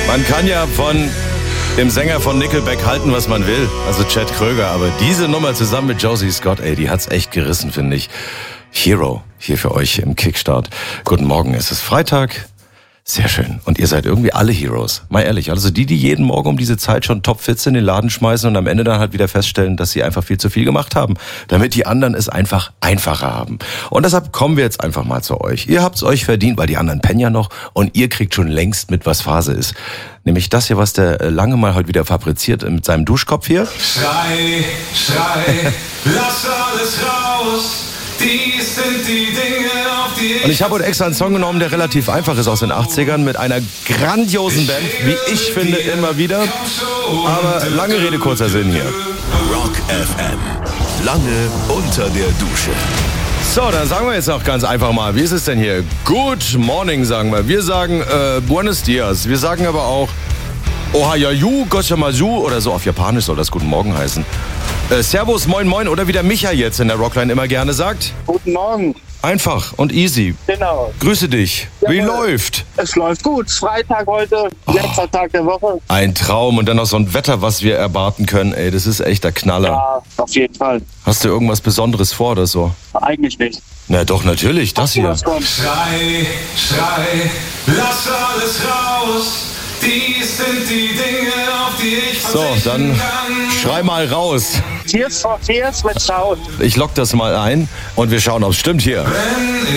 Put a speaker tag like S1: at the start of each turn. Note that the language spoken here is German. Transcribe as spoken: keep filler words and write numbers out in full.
S1: Man kann ja von dem Sänger von Nickelback halten, was man will, also Chad Kroeger, aber diese Nummer zusammen mit Josie Scott, ey, die hat's echt gerissen, finde ich. Hero, hier für euch im Kickstart. Guten Morgen, es ist Freitag. Sehr schön. Und ihr seid irgendwie alle Heroes. Mal ehrlich, also die, die jeden Morgen um diese Zeit schon topfit in den Laden schmeißen und am Ende dann halt wieder feststellen, dass sie einfach viel zu viel gemacht haben, damit die anderen es einfach einfacher haben. Und deshalb kommen wir jetzt einfach mal zu euch. Ihr habt's euch verdient, weil die anderen pennen ja noch und ihr kriegt schon längst mit, was Phase ist. Nämlich das hier, was der Lange mal heute wieder fabriziert mit seinem Duschkopf hier.
S2: Schrei, schrei, lass alles raus. Dies sind die Dinge, auf die ich...
S1: Und ich habe heute extra einen Song genommen, der relativ einfach ist aus den achtzigern, mit einer grandiosen Band, wie ich finde, immer wieder. Aber lange Rede, kurzer Sinn hier.
S3: Rock F M. Lange unter der Dusche.
S1: So, dann sagen wir jetzt auch ganz einfach mal, wie ist es denn hier? Good morning, sagen wir. Wir sagen äh, Buenos Dias. Wir sagen aber auch Ohayayu, Goshamasu oder so. Auf Japanisch soll das Guten Morgen heißen. Äh, Servus, moin, moin oder wie der Micha jetzt in der Rockline immer gerne sagt.
S4: Guten Morgen.
S1: Einfach und easy.
S4: Genau.
S1: Grüße dich.
S4: Ja,
S1: wie läuft?
S4: Es läuft gut. Freitag heute,
S1: Oh.
S4: letzter Tag der Woche.
S1: Ein Traum und dann noch so ein Wetter, was wir erwarten können. Ey, das ist echt der Knaller.
S4: Ja, auf jeden Fall.
S1: Hast du irgendwas Besonderes vor oder so?
S4: Eigentlich nicht.
S1: Na doch, natürlich, das hier.
S4: Was kommt?
S2: Schrei, schrei, lass alles raus. Dies sind die Dinge, auf die ich
S1: So,
S2: verzichten
S1: dann
S2: kann.
S1: schrei mal raus.
S4: Tears for Fears mit Sound.
S1: Ich lock das mal ein und wir schauen, ob es stimmt hier.
S2: Wenn